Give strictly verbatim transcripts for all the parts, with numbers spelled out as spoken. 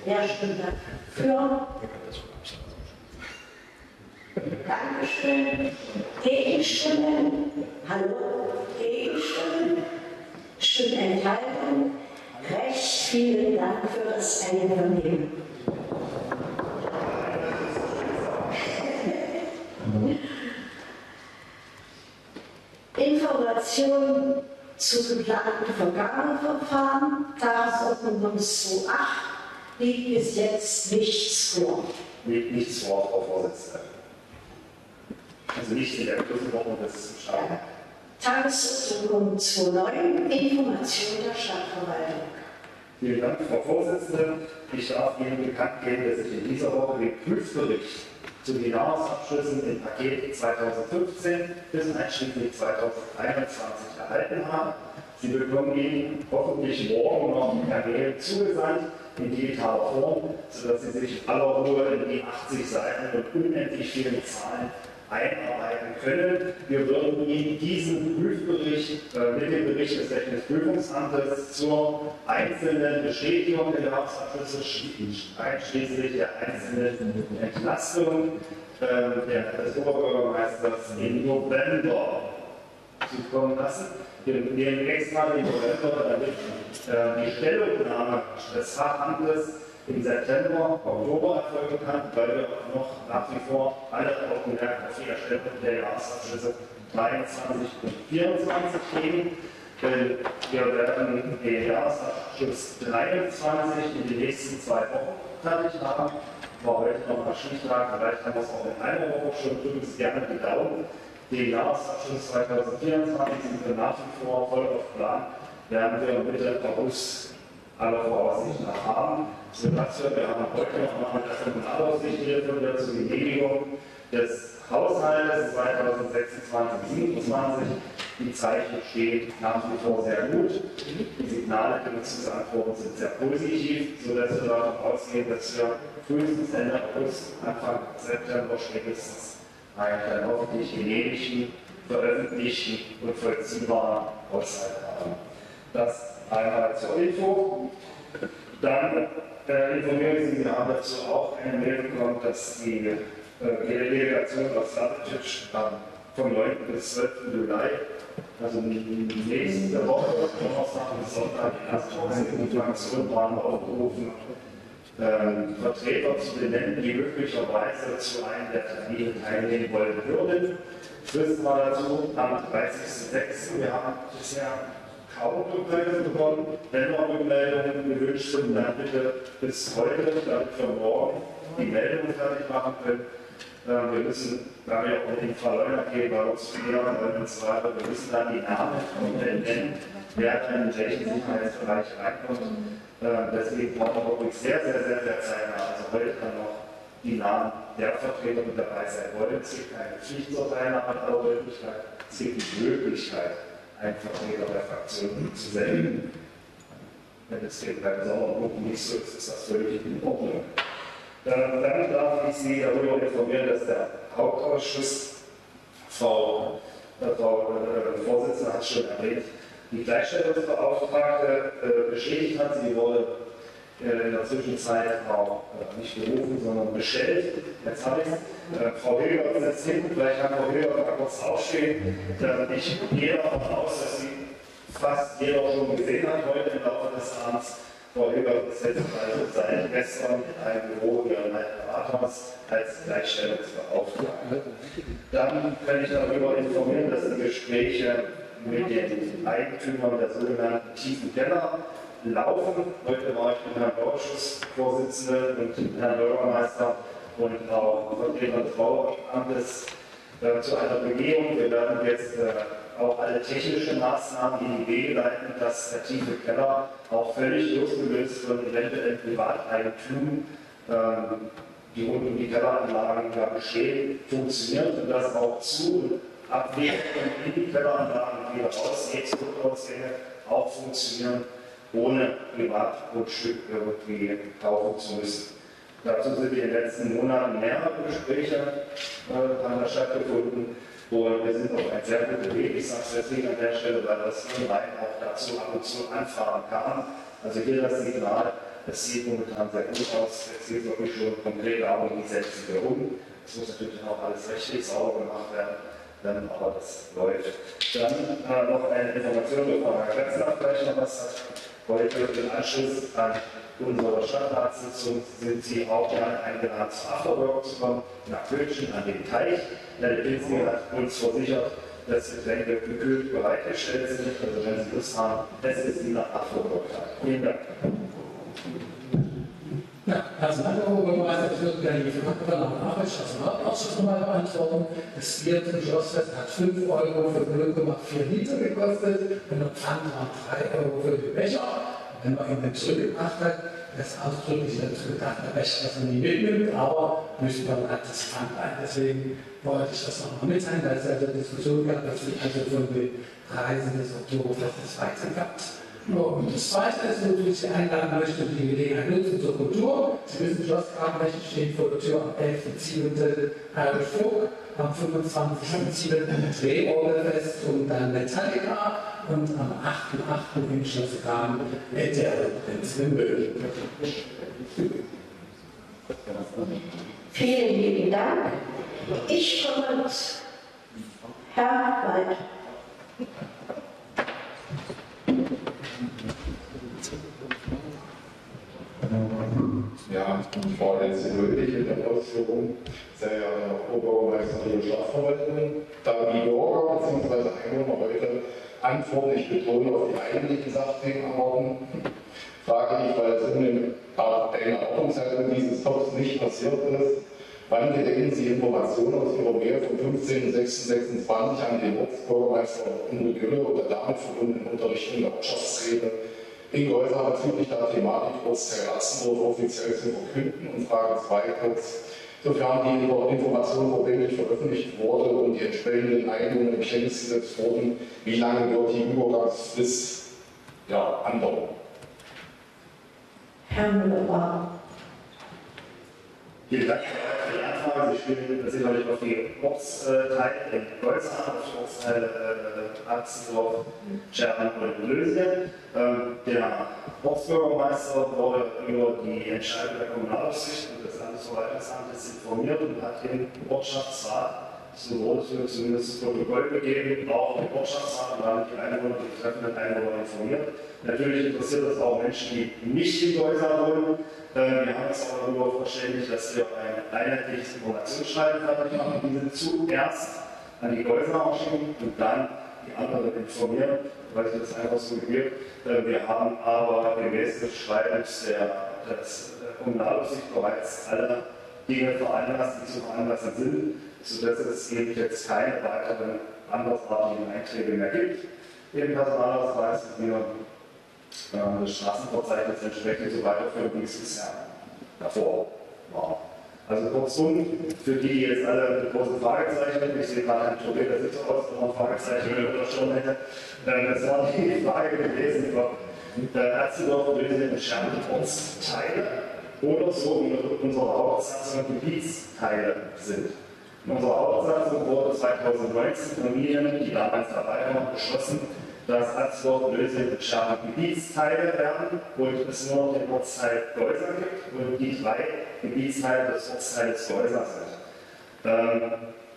Ja, stimmt. Für. Dankeschön. Gegenstimmen. Hallo. Gegenstimmen. Stimmenthaltung. Recht vielen Dank für das Einvernehmen. Information zu geplanten Vergabeverfahren, Tagesordnungspunkt zwei acht, liegt bis jetzt nichts vor. Liegt nichts vor, Frau Vorsitzende. Also nicht in der Beschlussordnung, das ist entscheidend. Tagesordnungspunkt zwei neun, Information der Stadtverwaltung. Vielen Dank, Frau Vorsitzende. Ich darf Ihnen bekannt geben, dass ich in dieser Woche den Prüfbericht zu den Jahresabschlüssen im Paket zweitausendfünfzehn bis einschließlich zweitausendeinundzwanzig erhalten habe. Sie bekommen ihn hoffentlich morgen noch per Mail zugesandt in digitaler Form, sodass Sie sich in aller Ruhe in die achtzig Seiten und unendlich vielen Zahlen einarbeiten können. Wir würden Ihnen diesen Prüfbericht äh, mit dem Bericht des Rechnungsprüfungsamtes zur einzelnen Bestätigung der Jahresabschlüsse, einschließlich der einzelnen Entlastung äh, des Oberbürgermeisters im November zukommen lassen. Wir nehmen extra den November, damit äh, die Stellungnahme des Fachamtes im September, Oktober erfolgen kann, weil wir noch nach wie vor alle Augenmerk auf die Erstellung der Jahresabschlüsse dreiundzwanzig und vierundzwanzig legen. Denn wir werden den Jahresabschluss dreiundzwanzig in den nächsten zwei Wochen fertig haben. War heute noch mal Stichtag, vielleicht haben wir es auch in einer Woche schon, drücken Sie gerne die Daumen. Den Jahresabschluss zweitausendvierundzwanzig sind wir nach wie vor voll auf Plan, werden wir Mitte August aller Voraussicht nach haben, sodass wir, wir haben heute noch mal eine Personalaussichthilfe wieder zur Genehmigung des Haushaltes zweitausendsechsundzwanzig siebenundzwanzig. Die Zeichen stehen nach wie vor sehr gut. Die Signale, die uns zu antworten, sind sehr positiv, sodass wir davon ausgehen, dass wir frühestens Ende August, Anfang September spätestens einen hoffentlich genehmigten, veröffentlichten und vollziehbaren Haushalt haben. Das einmal zur Info. Dann äh, informieren Sie, wir haben dazu auch eine Mail bekommen, dass die, äh, die Delegation aus Slavicic äh, vom neunten bis zwölften Juli, also nächste Woche, Donnerstag bis Sonntag, die erste Information waren aufgerufen, ähm, Vertreter zu benennen, die möglicherweise zu einem der Termine teilnehmen wollen würden. Frist war dazu am dreißigsten sechsten Wir haben bisher kaum Rückmeldungen bekommen. Wenn noch Rückmeldungen gewünscht sind, dann bitte bis heute, damit wir morgen die Meldungen fertig machen können. Äh, wir müssen, da wir auch in den Verleumder gehen, bei uns klären und so weiter, wir müssen dann die Namen nennen, wer dann in welchen Sicherheitsbereich reinkommt. Äh, deswegen brauchen wir wirklich sehr, sehr, sehr, sehr zeitnah. Also heute kann noch die Namen der Vertreter mit dabei sein wollen. Es gibt keine Pflicht zur Teilnahme an der Möglichkeit, es gibt die Möglichkeit, einen Vertreter der Fraktion zu senden. Wenn es eben beim Sommergruppen nicht so ist, ist das völlig in Ordnung. Dann darf ich Sie darüber informieren, dass der Hauptausschuss, Frau, äh, Frau äh, Vorsitzende hat es schon erwähnt, die Gleichstellungsbeauftragte äh, bestätigt hat. Sie wurde äh, in der Zwischenzeit auch äh, nicht berufen, sondern bestellt. Jetzt habe ich es. Äh, Frau Hilger sitzt hinten, vielleicht kann Frau Hilger mal kurz aufstehen. Äh, ich gehe davon aus, dass sie fast jeder schon gesehen hat heute im Laufe des Abends. Frau Hilger ist jetzt also seit gestern in einem Büro hier in meinem Rathaus als Gleichstellungsbeauftragte. Dann kann ich darüber informieren, dass die Gespräche mit den Eigentümern der sogenannten tiefen Keller laufen. Heute war ich mit Herrn Ausschussvorsitzenden und Herrn Bürgermeister und auch Vertreter des Bauamtes äh, zu einer Begehung. Wir werden jetzt äh, auch alle technischen Maßnahmen in die Wege leiten, dass der tiefe Keller auch völlig losgelöst von eventuellen Privateigentum, äh, die rund um die Kelleranlagen ja bestehen, funktioniert und dass auch Zu- und Abweg in die Kelleranlagen wieder rausgeht, Rückausgänge auch funktionieren, ohne Privatgrundstück irgendwie kaufen zu müssen. Dazu sind in den letzten Monaten mehrere Gespräche äh, haben da stattgefunden und wir sind auf einem sehr guten Weg. Ich sage es deswegen an der Stelle, weil das hier rein auch dazu ab und zu Anfragen kam. Also hier das Signal, Es sieht momentan sehr gut aus, es geht wirklich schon konkret darum, wie setzt sich um. Es muss natürlich auch alles rechtlich sauber gemacht werden, ähm, aber das läuft. Dann äh, noch eine Information, bevor Herr Kletzler vielleicht noch was hat. Heute im Anschluss an unsere Stadtratssitzung sind Sie auch gerne eingeladen, zur Afterwork zu kommen, nach München an den Teich. Der Pilsner hat uns versichert, dass Getränke gekühlt bereitgestellt sind. Also wenn Sie Lust haben, es ist wieder Afterwork-Tag. Vielen Dank. Ja, Personalbürgermeister wird gerne die Verantwortung am Arbeitsausschuss nochmal beantworten. Das Bier zum Schlossfest hat fünf Euro für null Komma vier Liter gekostet und der Pfand war drei Euro für den Becher. Wenn man ihn dann zurückgebracht hat, das ausdrücklich dazu gedacht, der Becher, dass man ihn mitnimmt, aber müsste man halt das Pfand ein. Deswegen wollte ich das nochmal mitteilen, weil es ja eine Diskussion gab, dass sich also von den Preisen des Oktoberfestes weitergab. Und das Zweite ist, wo ich Sie einladen möchte, die Gelegenheit nutzen zur Kultur. Sie wissen, Schlossgrabenrecht steht vor der Tür am elften siebten Irish Folk, am fünfundzwanzigsten siebten Drehorgelfest und dann Metallica und am achten achten im Schloss Graben Ether ins Himmel. Vielen lieben Dank. Ich komme jetzt. Herr Wald. Ja, ich war jetzt nötig in der Ausführung, sehr ja Oberbürgermeister der Stadtverwaltung, da die Bürger bzw. Einwohner heute antwortlich betonen auf die eigentlichen Sachthemen erwarten, frage ich, weil es in der Ordnungshaltung dieses Tops nicht passiert ist, wann gedenken Sie Informationen aus Ihrer Mail vom fünfzehnten sechsten sechsundzwanzig an den Ortsbürgermeister Uwe Gülle und der damit verbundenen Unterrichtung der Ortschaftsräte in Geusar bezüglich der Thematik Ortsteil Atzendorf offiziell zu verkünden? Und Frage zwei kurz, sofern die Information verbindlich veröffentlicht wurde und die entsprechenden Einwohner in Kenntnis gesetzt wurden, wie lange wird die Übergangsfrist ja, andauern? Herr Müller. Vielen Dank für die Anfrage. Sie spielen sicherlich auf die Ortsteile in Geusar, auf die Ortsteile äh, Atzendorf, Scherben und Lösien. Ähm, der Ortsbürgermeister wurde über die Entscheidung der Kommunalaufsicht und des Landesverwaltungsamtes informiert und hat den Ortschaftsrat, so wurde es zumindest das Protokoll gegeben, auch den Ortschaftsrat und damit die Einwohner, die betreffenden Einwohner informiert. Natürlich interessiert das auch Menschen, die nicht in Geusar wohnen. Wir haben uns auch darüber verständigt, dass wir ein einheitliches Informationsschreiben fertig machen, diese zuerst an die Geusarer schicken und dann die anderen informieren, weil sich das einfach so gibt. Wir haben aber gemäß des Schreibens der, des Kommunalaufsicht bereits alle Dinge veranlasst, die zu veranlassen sind, sodass es eben jetzt keine weiteren andersartigen Einträge mehr gibt. Im Personalausweis wir das Straßenverzeichnis entsprechend so weiterführen, wie es bisher davor war. Also kurzum, für die, die jetzt alle mit großen Fragezeichen, ich sehe gerade einen Touré, der sitzt aus, noch ein Fragezeichen oder schon hätte, das war die Frage gewesen, ob Atzendorf und Lösien entscheidende Ortsteile oder so wie unsere Hauptsatzung Gebietsteile sind. In unserer Hauptsatzung wurde zweitausendneunzehn Familien, die damals dabei waren, beschlossen, dass Atzendorf und Lösien entscheidende Gebietsteile werden und es nur noch den Ortsteil Geusar gibt und die drei Gebietsteile des Ortsteils Geusar sind. Ähm,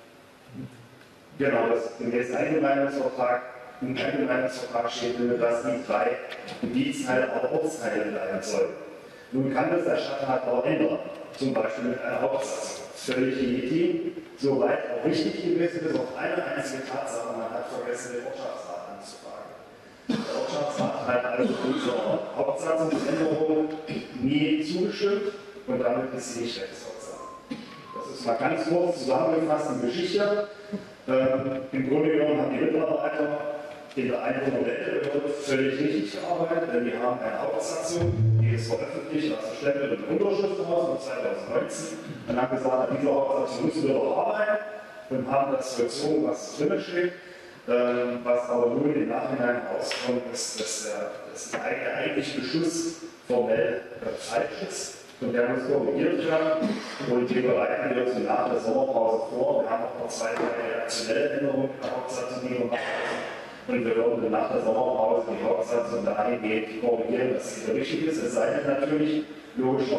genau, das gemäß Eingemeindungsvertrag, im Eingemeindungsvertrag steht, dass die drei Gebietsteile auch Ortsteile bleiben sollen. Nun kann das der Stadtrat auch ändern, zum Beispiel mit einer Hauptsatzung. Völlig legitim, soweit auch richtig gewesen, bis auf eine einzige Tatsache, man hat vergessen, den Ortschaftsrat anzufragen. Der Ortschaftsrat hat also unserer Hauptsatzungsänderung nie zugestimmt und damit ist sie nicht rechtswirksam. Das ist mal ganz kurz zusammengefasst die Geschichte. Ähm, Im Grunde genommen haben die Mitarbeiter in der Einwohnerweltbehörde völlig richtig gearbeitet, denn wir haben eine Hauptsatzung, die ist veröffentlicht, also Stempel und Unterschrift raus von zweitausendneunzehn und haben gesagt, an dieser Hauptsatzung müssen wir doch arbeiten und haben das vollzogen, was drin steht. Ähm, was aber nun im Nachhinein rauskommt, ist, dass der, dass der eigentliche Beschluss formell falsch ist und der muss korrigiert werden und die bereiten wir uns nach der Sommerpause vor. Wir haben auch noch zwei, drei redaktionelle Änderungen in der Hauptsatzung, die wir machen müssen. Und wir würden dann nach der Sommerpause die Hauptsatz und dahingehend korrigieren, dass es richtig ist. Es sei denn natürlich, logisch